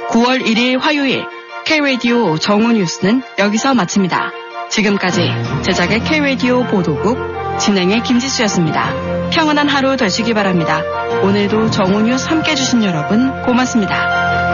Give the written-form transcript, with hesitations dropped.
9월 1일 화요일 K-라디오 정오 뉴스는 여기서 마칩니다. 지금까지 제작의 K-라디오 보도국, 진행의 김지수였습니다. 평안한 하루 되시기 바랍니다. 오늘도 정오 뉴스 함께해 주신 여러분 고맙습니다.